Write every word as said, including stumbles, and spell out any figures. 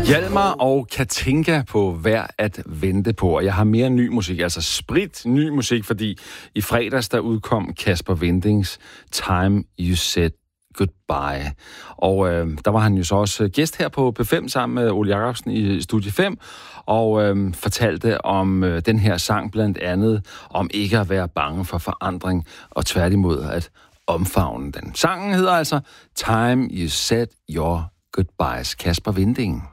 Hjalmar og Katinka på Værd at vente på. Og jeg har mere ny musik, altså sprit ny musik, fordi i fredags der udkom Kasper Windings Time You Said Goodbye. Og øh, der var han jo så også gæst her på P fem sammen med Ole Jacobsen i Studie fem, og øh, fortalte om øh, den her sang blandt andet, om ikke at være bange for forandring, og tværtimod at omfavne den. Sangen hedder altså Time You Said Your Goodbyes. Kasper Winding.